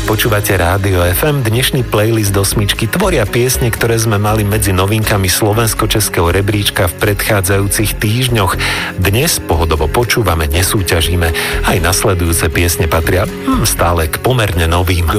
Počúvate Rádio FM, dnešný playlist osmičky tvoria piesne, ktoré sme mali medzi novinkami slovensko-českého rebríčka v predchádzajúcich týždňoch. Dnes pohodovo počúvame, nesúťažíme, aj nasledujúce piesne patria stále k pomerne novým.